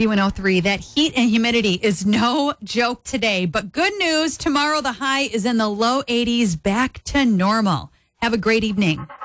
B103, that heat and humidity is no joke today. But good news, tomorrow the high is in the low 80s, back to normal. Have a great evening.